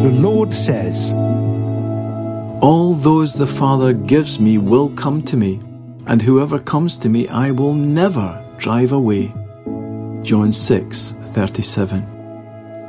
The Lord says, "All those the Father gives me will come to me, and whoever comes to me I will never drive away." John 6:37.